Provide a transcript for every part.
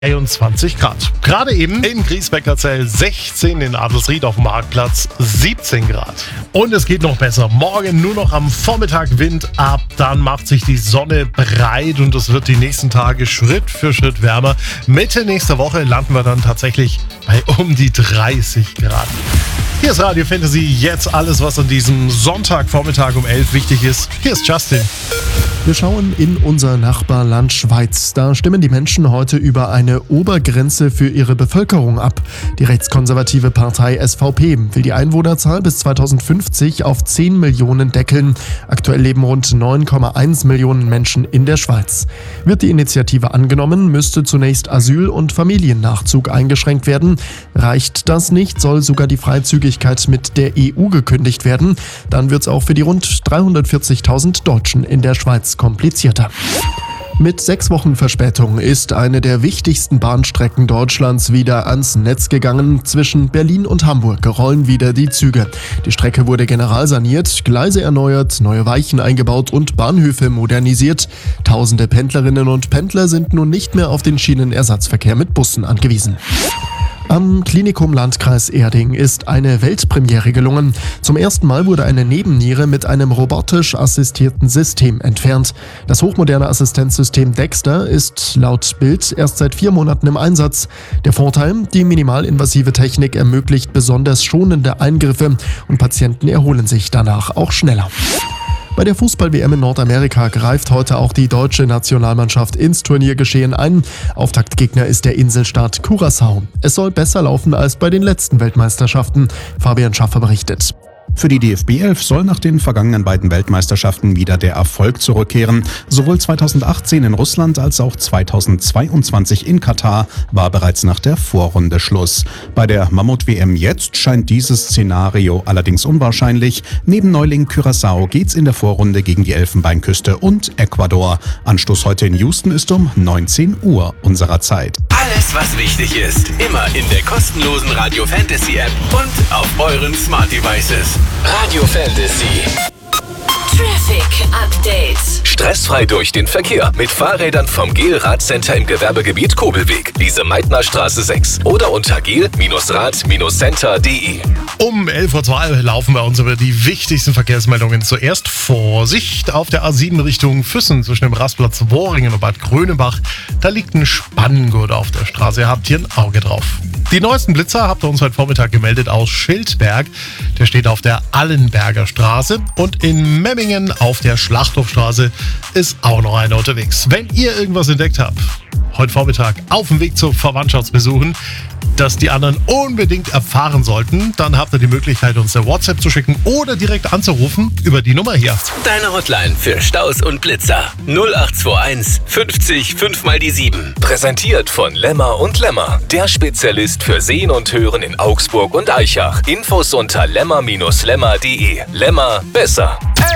23 Grad. Gerade eben in Griesbeckerzell 16, in Adelsried auf dem Marktplatz 17 Grad. Und es geht noch besser. Morgen nur noch am Vormittag Wind ab, dann macht sich die Sonne breit und es wird die nächsten Tage Schritt für Schritt wärmer. Mitte nächster Woche landen wir dann tatsächlich bei um die 30 Grad. Hier ist Radio Fantasy, jetzt alles, was an diesem Sonntagvormittag um 11 wichtig ist. Hier ist Justin. Wir schauen in unser Nachbarland Schweiz. Da stimmen die Menschen heute über eine Obergrenze für ihre Bevölkerung ab. Die rechtskonservative Partei SVP will die Einwohnerzahl bis 2050 auf 10 Millionen deckeln. Aktuell leben rund 9,1 Millionen Menschen in der Schweiz. Wird die Initiative angenommen, müsste zunächst Asyl- und Familiennachzug eingeschränkt werden. Reicht das nicht, soll sogar die Freizügigkeit mit der EU gekündigt werden. Dann wird es auch für die rund 340.000 Deutschen in der Schweiz komplizierter. Mit 6 Wochen Verspätung ist eine der wichtigsten Bahnstrecken Deutschlands wieder ans Netz gegangen. Zwischen Berlin und Hamburg rollen wieder die Züge. Die Strecke wurde generalsaniert, Gleise erneuert, neue Weichen eingebaut und Bahnhöfe modernisiert. Tausende Pendlerinnen und Pendler sind nun nicht mehr auf den Schienenersatzverkehr mit Bussen angewiesen. Am Klinikum Landkreis Erding ist eine Weltpremiere gelungen. Zum ersten Mal wurde eine Nebenniere mit einem robotisch assistierten System entfernt. Das hochmoderne Assistenzsystem Dexter ist laut Bild erst seit 4 Monaten im Einsatz. Der Vorteil: die minimalinvasive Technik ermöglicht besonders schonende Eingriffe und Patienten erholen sich danach auch schneller. Bei der Fußball-WM in Nordamerika greift heute auch die deutsche Nationalmannschaft ins Turniergeschehen ein. Auftaktgegner ist der Inselstaat Curaçao. Es soll besser laufen als bei den letzten Weltmeisterschaften. Fabian Schaffer berichtet. Für die DFB 11 soll nach den vergangenen beiden Weltmeisterschaften wieder der Erfolg zurückkehren. Sowohl 2018 in Russland als auch 2022 in Katar war bereits nach der Vorrunde Schluss. Bei der Mammut-WM jetzt scheint dieses Szenario allerdings unwahrscheinlich. Neben Neuling Curaçao geht's in der Vorrunde gegen die Elfenbeinküste und Ecuador. Anstoß heute in Houston ist um 19 Uhr unserer Zeit. Alles, was wichtig ist, immer in der kostenlosen Radio Fantasy App und auf euren Smart Devices. Radio Fantasy. Traffic Update. Stressfrei durch den Verkehr mit Fahrrädern vom Gel-Radcenter im Gewerbegebiet Kobelweg, Lise Meitner Straße 6 oder unter gel-rad-center.de. Um 11.02 Uhr laufen wir uns über die wichtigsten Verkehrsmeldungen. Zuerst Vorsicht auf der A7 Richtung Füssen zwischen dem Rastplatz Worringen und Bad Grönebach. Da liegt ein Spanngurt auf der Straße. Ihr habt hier ein Auge drauf. Die neuesten Blitzer habt ihr uns heute Vormittag gemeldet aus Schildberg. Der steht auf der Allenberger Straße. Und in Memmingen auf der Schlachthofstraße ist auch noch einer unterwegs. Wenn ihr irgendwas entdeckt habt, heute Vormittag auf dem Weg zu Verwandtschaftsbesuchen, das die anderen unbedingt erfahren sollten, dann habt ihr die Möglichkeit, uns eine WhatsApp zu schicken oder direkt anzurufen über die Nummer hier. Deine Hotline für Staus und Blitzer 0821 50 5 mal die 7. Präsentiert von Lemmer und Lemmer, der Spezialist für Sehen und Hören in Augsburg und Aichach. Infos unter lemmer-lemmer.de. Lemmer besser.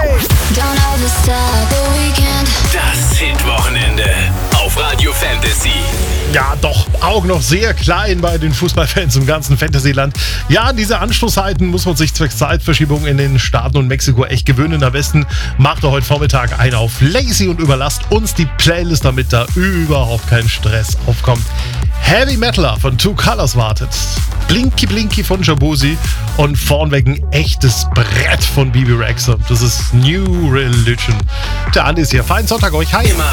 Das Hitwochenende auf Radio Fantasy. Ja, doch auch noch sehr klein bei den Fußballfans im ganzen Fantasyland. Ja, an diese Anstoßzeiten muss man sich zwecks Zeitverschiebung in den Staaten und Mexiko echt gewöhnen. Am besten macht ihr heute Vormittag einen auf Lazy und überlasst uns die Playlist, damit da überhaupt kein Stress aufkommt. Heavy Metaler von Two Colors wartet. Blinky Blinky von Jabuzi und vornweg ein echtes Brett von Bibi Rexha. Das ist New Religion. Der Andi ist hier. Feinen Sonntag euch. Hi. Immer